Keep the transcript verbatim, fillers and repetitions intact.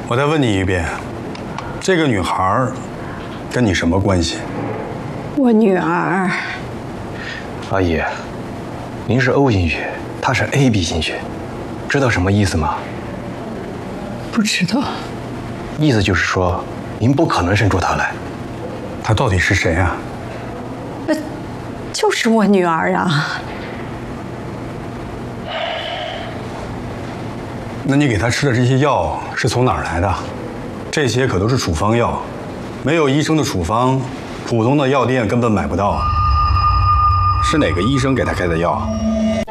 我再问你一遍，这个女孩跟你什么关系？ 我女儿。 阿姨，您是 O 型血，她是 A B 型血，知道什么意思吗？ 不知道。 意思就是说，您不可能生出她来。 她到底是谁啊？ 那就是我女儿啊。 那你给她吃的这些药是从哪儿来的？这些可都是处方药，没有医生的处方，普通的药店根本买不到。是哪个医生给她开的药？